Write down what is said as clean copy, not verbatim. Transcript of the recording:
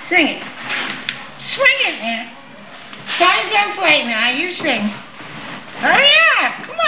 Sing it. Swing it, man. Johnny's gonna play now. You sing. Hurry up. Come